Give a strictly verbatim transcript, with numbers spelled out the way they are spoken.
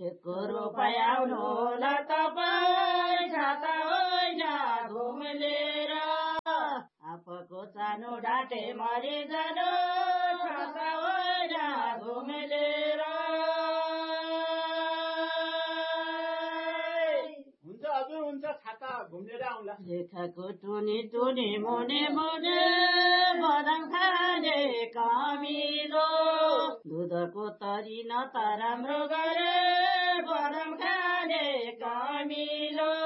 एकको रुपैयाउनु होला तपाईँ छाता होइन घुम्लेर आफूको सानो ढाँटे मरि जानु छाता होइन घुम्लेर हुन्छ हजुर हुन्छ छाता घुम्लेर आउँला रेखाको टुनी टुनी मुनि मुनि बदाम खाने कमिलो दुधको तरी न त राम्रो गरे बदाम खाने कमिलो